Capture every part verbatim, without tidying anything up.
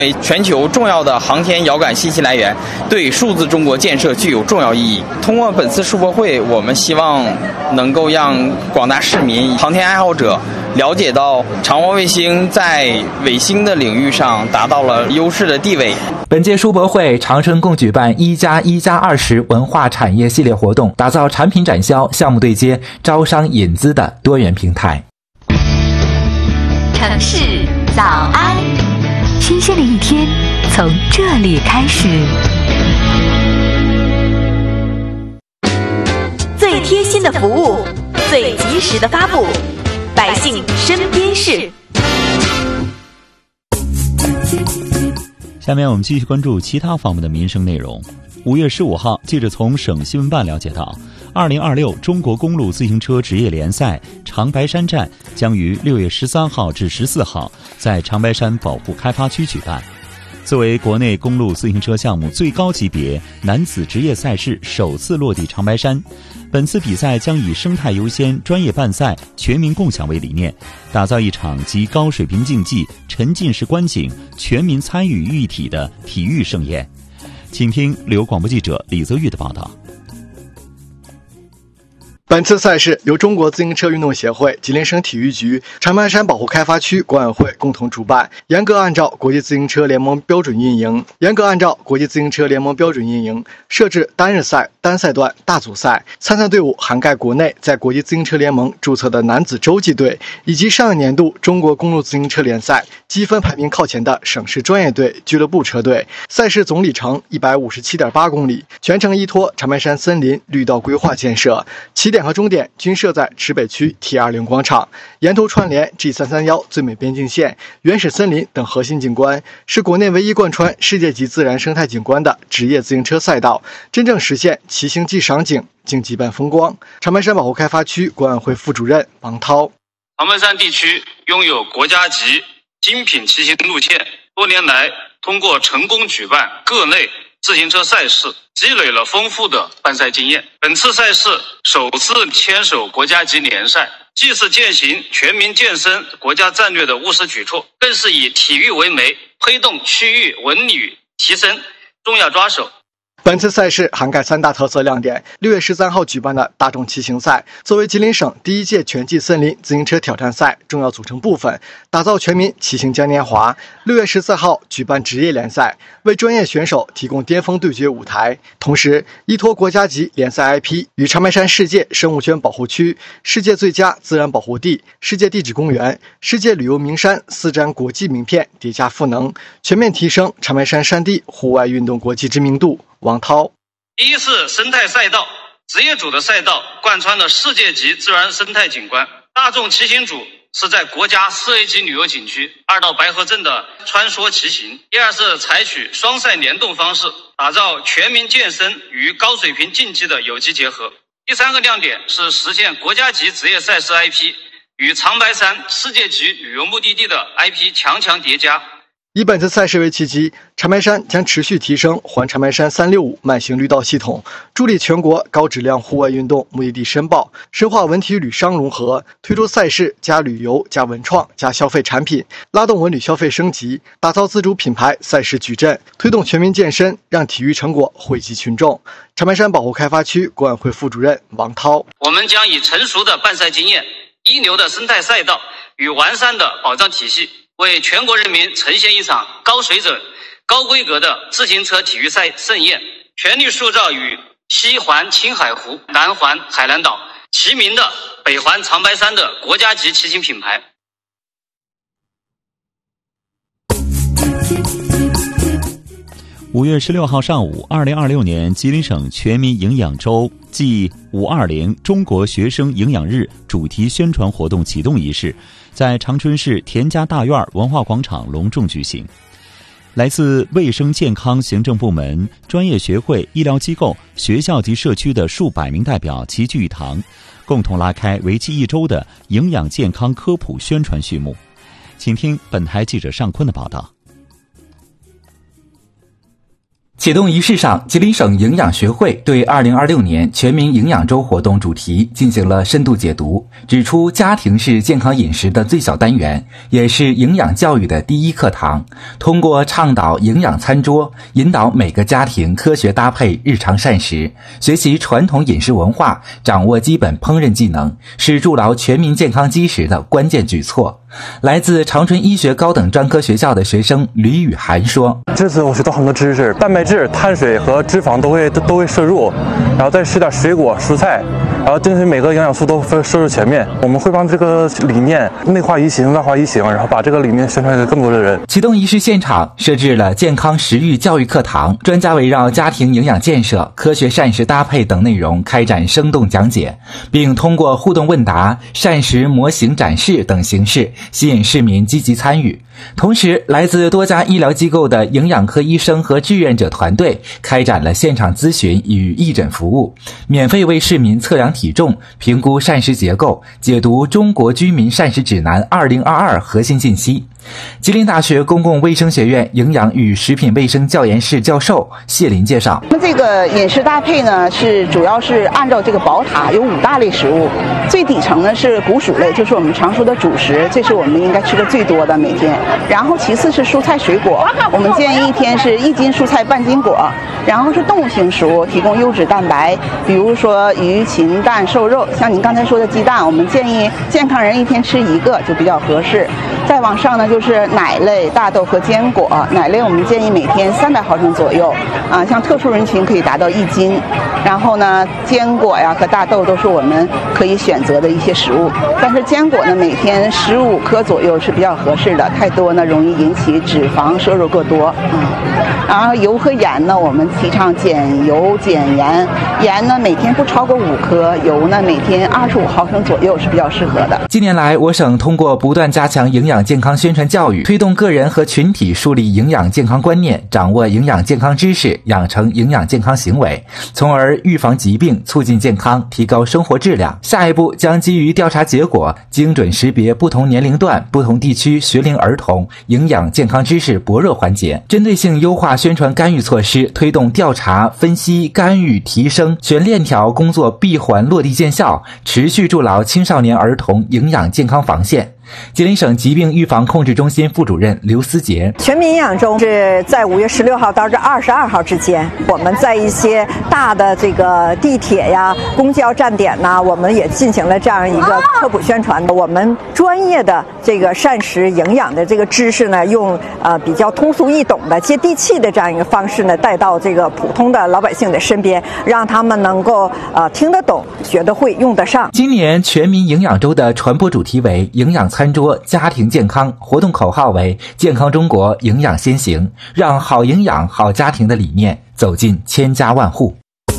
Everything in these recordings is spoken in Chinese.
为全球重要的航天遥感信息来源，对数字中国建设具有重要意义。通过本次世博会，我们希望能够让广大市民、航天爱好者了解到长征卫星在卫星的领域上达到了优势的地位。 本届世博会，长春共举办一加一加二十文化产业系列活动，打造产品展销、项目对接、招商引资的多元平台。 城市早安，新鲜的一天从这里开始。最贴心的服务，最及时的发布，百姓身边事。 下面我们继续关注其他方面的民生内容。五月十五号，记者从省新闻办了解到，二零二六中国公路自行车职业联赛长白山站将于六月十三号至十四号在长白山保护开发区举办。作为国内公路自行车项目最高级别男子职业赛事首次落地长白山，本次比赛将以生态优先、专业办赛、全民共享为理念，打造一场集高水平竞技、沉浸式观景、全民参与于一体的体育盛宴。请听由广播记者李泽玉的报道。 本次赛事由中国自行车运动协会、吉林省体育局、长白山保护开发区管委会共同主办，严格按照国际自行车联盟标准运营。严格按照国际自行车联盟标准运营，设置单日赛、单赛段、大组赛。参赛队伍涵盖国内在国际自行车联盟注册的男子洲际队，以及上一年度中国公路自行车联赛积分排名靠前的省市专业队、俱乐部车队。赛事总里程一百五十七点八公里，全程依托长白山森林绿道规划建设，起点和终点均设在池北区 T 二十 广场，沿途串联 G 三三一 最美边境线、原始森林等核心景观，是国内唯一贯穿世界级自然生态景观的职业自行车赛道，真正实现骑行即赏景、竞技伴风光。长白山保护开发区管委会副主任王涛： 长白山地区拥有国家级精品骑行路线，多年来通过成功举办各类自行车赛事，积累了丰富的办赛经验。本次赛事首次牵手国家级联赛，既是践行全民健身国家战略的务实举措，更是以体育为媒，推动区域文旅提升重要抓手。 本次赛事涵盖三大特色亮点。六月十三号举办的大众骑行赛，作为吉林省第一届全季森林自行车挑战赛重要组成部分，打造全民骑行嘉年华。六月十四号举办职业联赛，为专业选手提供巅峰对决舞台。同时，依托国家级联赛 I P， 与长白山世界生物圈保护区、世界最佳自然保护地、世界地质公园、世界旅游名山四张国际名片叠加赋能，全面提升长白山山地户外运动国际知名度。王涛： 一是生态赛道，职业组的赛道贯穿了世界级自然生态景观，大众骑行组是在国家四 A 级旅游景区二道白河镇的穿梭骑行。第二是采取双赛联动方式，打造全民健身与高水平竞技的有机结合。第三个亮点是实现国家级职业赛事 I P 与长白山世界级旅游目的地的 I P 强强叠加。 以本次赛事为契机，长白山将持续提升环长白山三六五慢行绿道系统，助力全国高质量户外运动目的地申报，深化文体旅商融合，推出赛事加旅游加文创加消费产品，拉动文旅消费升级，打造自主品牌赛事矩阵，推动全民健身，让体育成果惠及群众。长白山保护开发区管委会副主任王涛： 我们将以成熟的办赛经验、一流的生态赛道与完善的保障体系，为全国人民呈现一场高水准、高规格的自行车体育赛盛宴，全力塑造与西环青海湖、南环海南岛齐名的北环长白山的国家级骑行品牌。 五月十六号上午，二零二六年吉林省全民营养周暨五二零中国学生营养日主题宣传活动启动仪式在长春市田家大院文化广场隆重举行。来自卫生健康行政部门、专业学会、医疗机构、学校及社区的数百名代表齐聚一堂，共同拉开为期一周的营养健康科普宣传序幕。请听本台记者尚坤的报道。 启动仪式上，吉林省营养学会对二零二六年全民营养周活动主题进行了深度解读，指出家庭是健康饮食的最小单元，也是营养教育的第一课堂。通过倡导营养餐桌，引导每个家庭科学搭配日常膳食，学习传统饮食文化，掌握基本烹饪技能，是筑牢全民健康基石的关键举措。来自长春医学高等专科学校的学生吕雨涵说：“ 这次我学到很多知识，蛋白质、碳水和脂肪都会都都会摄入，然后再吃点水果、蔬菜，然后争取每个营养素都摄入全面。我们会帮这个理念内化于心、外化于行，然后把这个理念宣传给更多的人。” 启动仪式现场设置了健康食育教育课堂，专家围绕家庭营养建设、科学膳食搭配等内容开展生动讲解，并通过互动问答、膳食模型展示等形式吸引市民积极参与。同时，来自多家医疗机构的营养科医生和志愿者团队开展了现场咨询与义诊服务，免费为市民测量体重、评估膳食结构、解读《中国居民膳食指南二零二二》核心信息。吉林大学公共卫生学院营养与食品卫生教研室教授谢林介绍：“ 我们这个饮食搭配呢，是主要是按照这个宝塔，有五大类食物，最底层呢是谷薯类，就是我们常说的主食，这是我们应该吃的最多的每天。然后其次是蔬菜水果，我们建议一天是一斤蔬菜半斤果。然后是动物性食物，提供优质蛋白，比如说鱼、禽、蛋、瘦肉。像您刚才说的鸡蛋，我们建议健康人一天吃一个就比较合适。再往上呢，就是奶类、大豆和坚果。奶类我们建议每天三百毫升左右，啊，像特殊人群可以达到一斤。然后呢，坚果呀和大豆都是我们可以选择的一些食物。但是坚果呢，每天十五颗左右是比较合适的，太多呢容易引起脂肪摄入过多。嗯，然后油和盐呢，我们提倡减油减盐，盐呢每天不超过五颗，油呢每天二十五毫升左右是比较适合的。 近年来，我省通过不断加强营养健康宣传教育，推动个人和群体树立营养健康观念，掌握营养健康知识，养成营养健康行为，从而预防疾病，促进健康，提高生活质量。下一步将基于调查结果，精准识别不同年龄段、不同地区学龄儿童营养健康知识薄弱环节，针对性优化宣传干预措施，推动调查、分析、干预提升全链条工作闭环落地见效，持续筑牢青少年儿童营养健康防线。吉林省疾病预防控制中心副主任刘思杰： 全民营养周是在五月十六号到这二十二号之间，我们在一些大的这个地铁呀、公交站点呐，我们也进行了这样一个科普宣传。我们专业的这个膳食营养的这个知识呢，用呃比较通俗易懂的、接地气的这样一个方式呢，带到这个普通的老百姓的身边，让他们能够呃听得懂、学得会、用得上。 今年全民营养周的传播主题为营养餐桌家庭健康，活动口号为健康中国营养先行，让好营养好家庭的理念走进千家万户。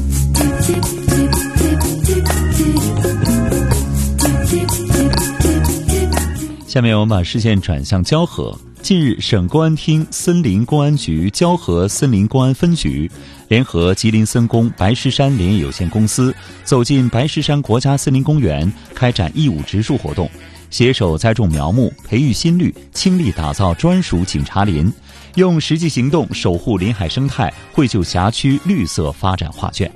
下面我们把视线转向蛟河。近日，省公安厅森林公安局蛟河森林公安分局联合吉林森公白石山林业有限公司走进白石山国家森林公园，开展义务植树活动，携手栽种苗木，培育新绿，倾力打造专属警察林，用实际行动守护林海生态，绘就辖区绿色发展画卷。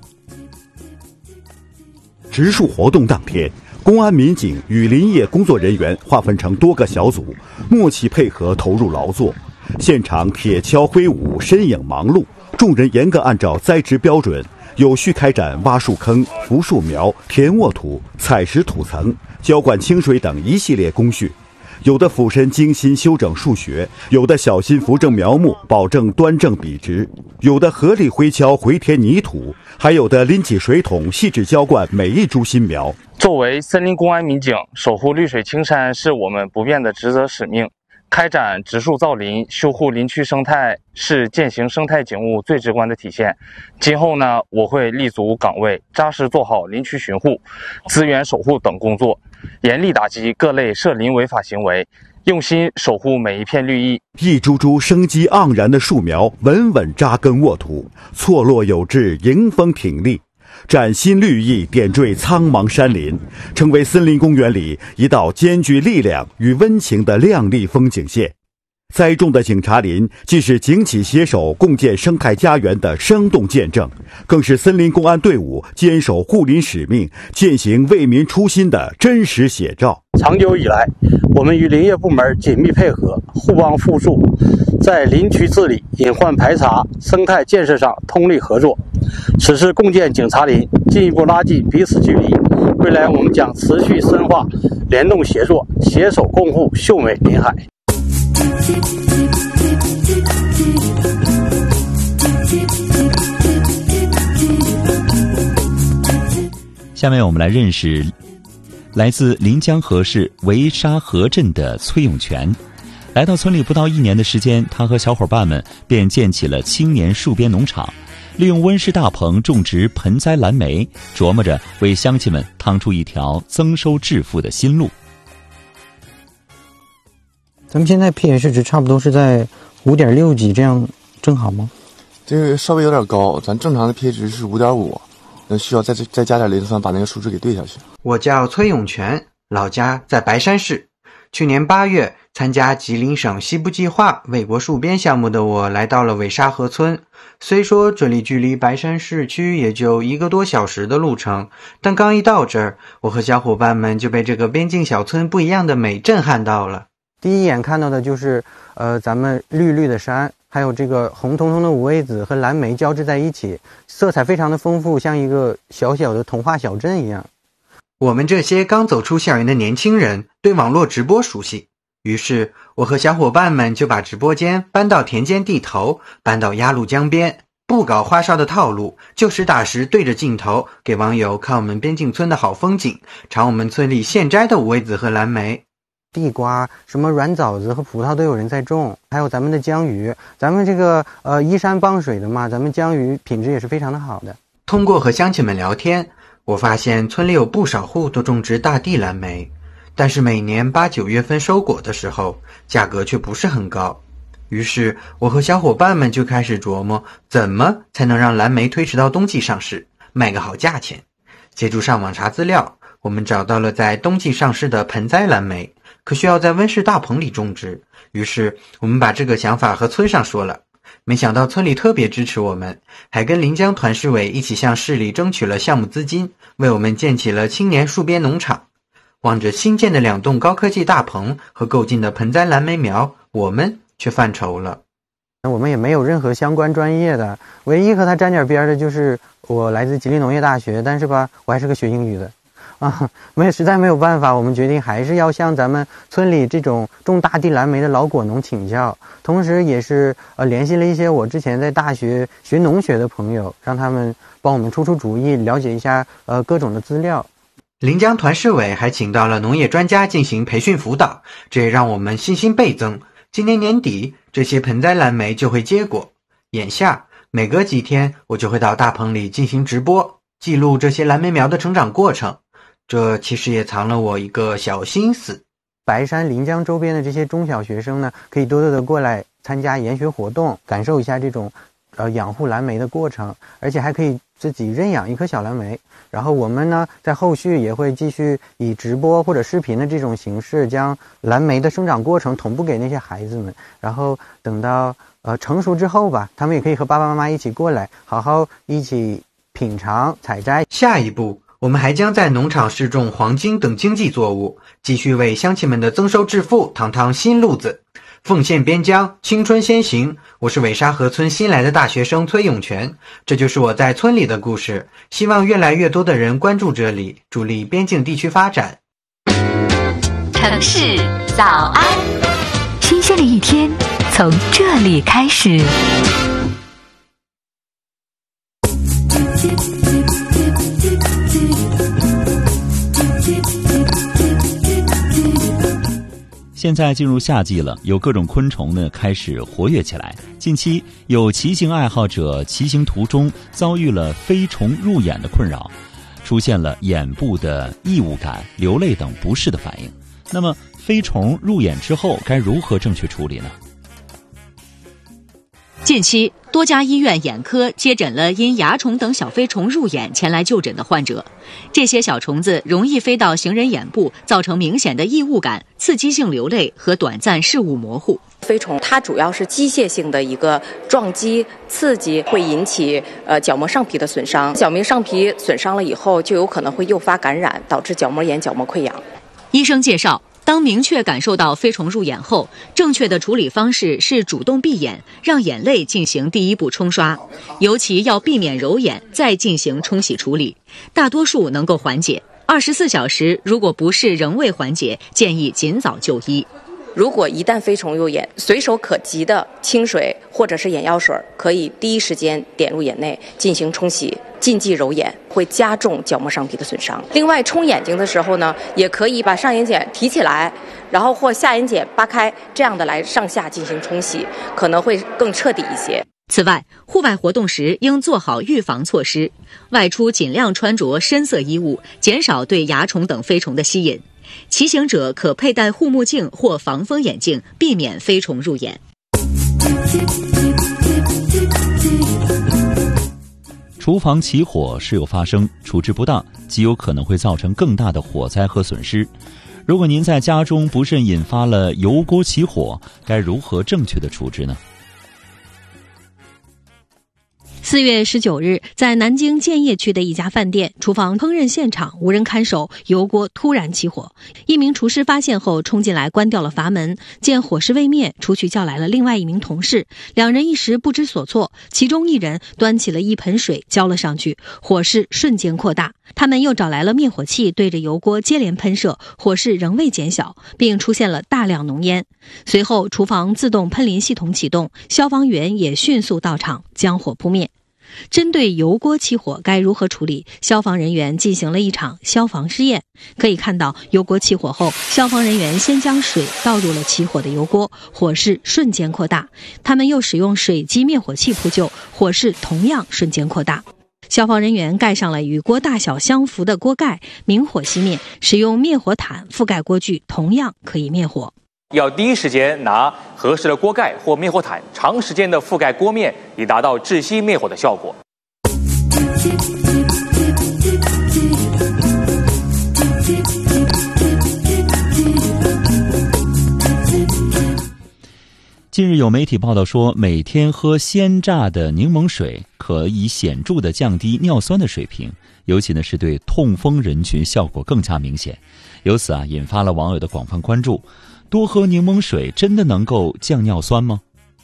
植树活动当天，公安民警与林业工作人员划分成多个小组，默契配合投入劳作。现场铁锹挥舞，身影忙碌，众人严格按照栽植标准，有序开展挖树坑、扶树苗、填沃土、采石土层、浇灌清水等一系列工序。有的俯身精心修整树穴，有的小心扶正苗木，保证端正笔直，有的合力挥锹回填泥土，还有的拎起水桶细致浇灌每一株新苗。 作为森林公安民警，守护绿水青山是我们不变的职责使命。开展植树造林，修护林区生态是践行生态景物最直观的体现。今后呢，我会立足岗位，扎实做好林区巡护、资源守护等工作，严厉打击各类涉林违法行为，用心守护每一片绿意。 一株株生机盎然的树苗稳稳扎根沃土，错落有致，迎风挺立，崭新绿意点缀苍茫山林，成为森林公园里一道兼具力量与温情的亮丽风景线。 栽种的警察林既是警企携手共建生态家园的生动见证，更是森林公安队伍坚守护林使命、践行为民初心的真实写照。 长久以来，我们与林业部门紧密配合，互帮互助，在林区治理、隐患排查、生态建设上通力合作。此次共建警察林，进一步拉近彼此距离。未来我们将持续深化联动协作，携手共护秀美林海。 下面我们来认识来自临江河市维沙河镇的崔永全。来到村里不到一年的时间，他和小伙伴们便建起了青年树边农场，利用温室大棚种植盆栽蓝莓，琢磨着为乡亲们趟出一条增收致富的新路。 咱们现在 pH 值差不多是在 五点六 几，这样正好吗？ 这个稍微有点高，咱正常的 pH 值是 五点五， 那需要再再加点磷酸把那个数值给对下去。 我叫崔永全，老家在白山市。去年八月参加吉林省西部计划卫国戍边项目的我来到了尾沙河村，虽说这里距离白山市区也就一个多小时的路程，但刚一到这儿，我和小伙伴们就被这个边境小村不一样的美震撼到了。 第一眼看到的就是呃，咱们绿绿的山，还有这个红彤彤的五味子和蓝莓交织在一起，色彩非常的丰富，像一个小小的童话小镇一样。 我们这些刚走出校园的年轻人对网络直播熟悉，于是我和小伙伴们就把直播间搬到田间地头，搬到鸭绿江边，不搞花哨的套路，就实打实对着镜头给网友看我们边境村的好风景，尝我们村里现摘的五味子和蓝莓。 地瓜、什么软枣子和葡萄都有人在种，还有咱们的江鱼，咱们这个呃依山傍水的嘛，咱们江鱼品质也是非常的好的。 通过和乡亲们聊天，我发现村里有不少户都种植大地蓝莓，但是每年八九月份收果的时候，价格却不是很高。于是我和小伙伴们就开始琢磨，怎么才能让蓝莓推迟到冬季上市，卖个好价钱。借助上网查资料，我们找到了在冬季上市的盆栽蓝莓，可需要在温室大棚里种植。于是我们把这个想法和村上说了，没想到村里特别支持我们，还跟临江团市委一起向市里争取了项目资金，为我们建起了青年树边农场。望着新建的两栋高科技大棚和购进的盆栽蓝莓苗，我们却犯愁了。 我们也没有任何相关专业的，唯一和他沾点边的就是我来自吉林农业大学，但是吧，我还是个学英语的啊，没实在没有办法，我们决定还是要向咱们村里这种种大地蓝莓的老果农请教，同时也是呃联系了一些我之前在大学学农学的朋友，让他们帮我们出出主意，了解一下呃各种的资料。 临江团市委还请到了农业专家进行培训辅导，这也让我们信心倍增。今年年底，这些盆栽蓝莓就会结果。眼下每隔几天，我就会到大棚里进行直播，记录这些蓝莓苗的成长过程。这其实也藏了我一个小心思。 白山临江周边的这些中小学生呢，可以多多的过来参加研学活动，感受一下这种呃养护蓝莓的过程，而且还可以自己认养一颗小蓝莓。然后我们呢，在后续也会继续以直播或者视频的这种形式，将蓝莓的生长过程同步给那些孩子们。然后等到呃成熟之后吧，他们也可以和爸爸妈妈一起过来，好好一起品尝采摘。 下一步，我们还将在农场试种黄金等经济作物，继续为乡亲们的增收致富趟趟新路子。奉献边疆，青春先行。我是尾沙河村新来的大学生崔永全，这就是我在村里的故事。希望越来越多的人关注这里，助力边境地区发展。 城市早安，新鲜的一天从这里开始。 现在进入夏季了，有各种昆虫呢开始活跃起来。近期有骑行爱好者骑行途中遭遇了飞虫入眼的困扰，出现了眼部的异物感、流泪等不适的反应。那么飞虫入眼之后该如何正确处理呢？ 近期，多家医院眼科接诊了因蚜虫等小飞虫入眼前来就诊的患者。这些小虫子容易飞到行人眼部，造成明显的异物感、刺激性流泪和短暂视物模糊。 飞虫它主要是机械性的一个撞击、刺激，会引起呃角膜上皮的损伤。角膜上皮损伤了以后，就有可能会诱发感染，导致角膜炎、角膜溃疡。 医生介绍，当明确感受到飞虫入眼后，正确的处理方式是主动闭眼，让眼泪进行第一步冲刷，尤其要避免揉眼，再进行冲洗处理，大多数能够缓解。二十四小时如果不适仍未缓解，建议尽早就医。 如果一旦飞虫入眼，随手可及的清水或者是眼药水可以第一时间点入眼内进行冲洗，禁忌揉眼，会加重角膜上皮的损伤。另外，冲眼睛的时候呢，也可以把上眼睑提起来，然后或下眼睑扒开，这样的来上下进行冲洗，可能会更彻底一些。 此外，户外活动时应做好预防措施，外出尽量穿着深色衣物，减少对蚜虫等飞虫的吸引。骑行者可佩戴护目镜或防风眼镜，避免飞虫入眼。 厨房起火时有发生，处置不当，极有可能会造成更大的火灾和损失。如果您在家中不慎引发了油锅起火，该如何正确的处置呢？ 四月十九日，在南京建邺区的一家饭店，厨房烹饪现场无人看守，油锅突然起火。一名厨师发现后冲进来关掉了阀门，见火势未灭，出去叫来了另外一名同事，两人一时不知所措，其中一人端起了一盆水浇了上去，火势瞬间扩大。他们又找来了灭火器，对着油锅接连喷射，火势仍未减小，并出现了大量浓烟。随后厨房自动喷淋系统启动，消防员也迅速到场将火扑灭。针对油锅起火该如何处理，消防人员进行了一场消防试验。可以看到，油锅起火后，消防人员先将水倒入了起火的油锅，火势瞬间扩大。他们又使用水基灭火器扑救，火势同样瞬间扩大。消防人员盖上了与锅大小相符的锅盖，明火熄灭，使用灭火毯覆盖锅具，同样可以灭火。 要第一时间拿合适的锅盖或灭火毯，长时间的覆盖锅面，以达到窒息灭火的效果。 近日有媒体报道说，每天喝鲜榨的柠檬水可以显著的降低尿酸的水平，尤其呢是对痛风人群效果更加明显。由此啊，引发了网友的广泛关注。多喝柠檬水真的能够降尿酸吗？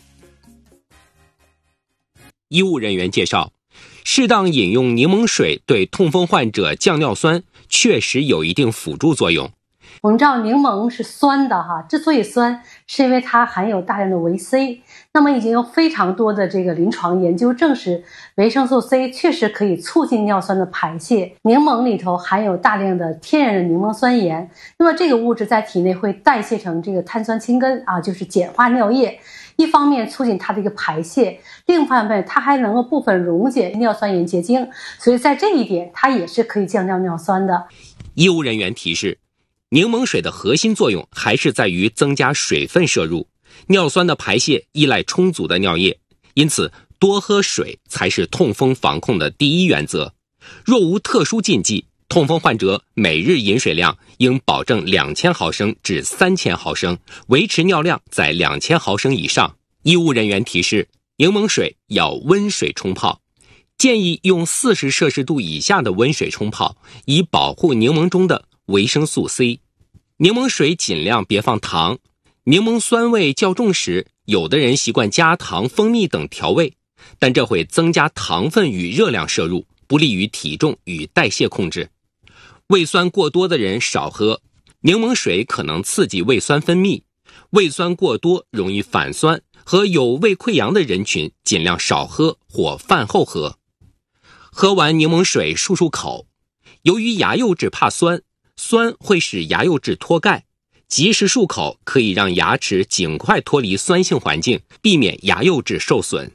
医务人员介绍，适当饮用柠檬水对痛风患者降尿酸确实有一定辅助作用。 我们知道柠檬是酸的哈，之所以酸，是因为它含有大量的维 C。那么已经有非常多的这个临床研究证实，维生素 C 确实可以促进尿酸的排泄。柠檬里头含有大量的天然的柠檬酸盐，那么这个物质在体内会代谢成这个碳酸氢根啊，就是碱化尿液。一方面促进它的一个排泄，另一方面它还能够部分溶解尿酸盐结晶，所以在这一点它也是可以降掉尿酸的。 医务人员提示，柠檬水的核心作用还是在于增加水分摄入，尿酸的排泄依赖充足的尿液，因此多喝水才是痛风防控的第一原则。若无特殊禁忌，痛风患者每日饮水量应保证两千毫升至三千毫升，维持尿量在两千毫升以上。医务人员提示，柠檬水要温水冲泡，建议用四十摄氏度以下的温水冲泡，以保护柠檬中的维生素 C。 柠檬水尽量别放糖，柠檬酸味较重时，有的人习惯加糖、蜂蜜等调味，但这会增加糖分与热量摄入，不利于体重与代谢控制。胃酸过多的人少喝，柠檬水可能刺激胃酸分泌，胃酸过多容易反酸，和有胃溃疡的人群尽量少喝或饭后喝。喝完柠檬水漱漱口，由于牙釉质怕酸，酸会使牙釉质脱钙，及时漱口可以让牙齿尽快脱离酸性环境，避免牙釉质受损。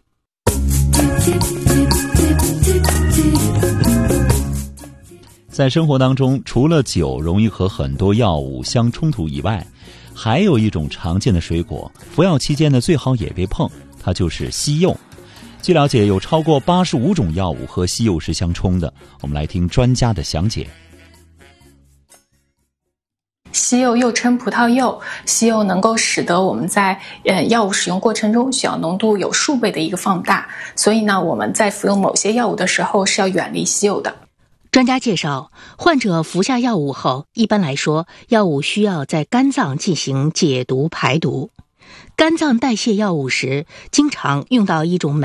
在生活当中，除了酒容易和很多药物相冲突以外，还有一种常见的水果，服药期间呢最好也别碰， 它就是西柚。据了解，有超过八十五种药物和西柚是相冲的。我们来听专家的详解。 西柚又称葡萄柚，西柚能够使得我们在呃药物使用过程中血药浓度有数倍的一个放大，所以呢，我们在服用某些药物的时候是要远离西柚的。 专家介绍，患者服下药物后，一般来说，药物需要在肝脏进行解毒排毒。肝脏代谢药物时，经常用到一种酶